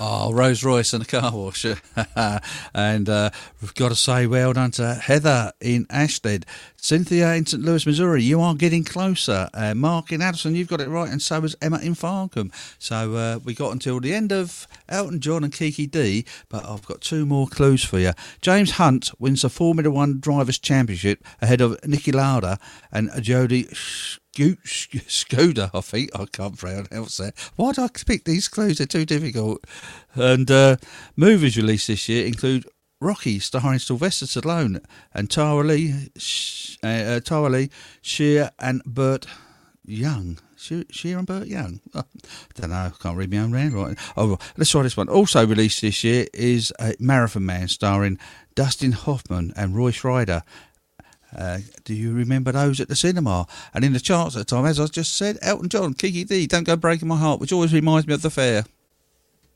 Oh, Rolls Royce and a car wash. And we've got to say well done to Heather in Ashted. Cynthia in St Louis, Missouri, you are getting closer. Mark in Addison, you've got it right, and so has Emma in Farnham. So we got until the end of Elton John and Kiki D, but I've got two more clues for you. James Hunt wins the Formula One Drivers' Championship ahead of Niki Lauda and Jody Scooter, I think. I can't pronounce that. Why do I pick these clues? They're too difficult. And movies released this year include Rocky, starring Sylvester Stallone, and Tara Lee, Cher and Burt Young. Cher and Burt Young? I don't know, I can't read my own handwriting. Oh, let's try this one. Also released this year is Marathon Man, starring Dustin Hoffman and Roy Schreider. Do you remember those at the cinema? And in the charts at the time, as I just said, Elton John, Kiki D, Don't Go Breaking My Heart, which always reminds me of the fair.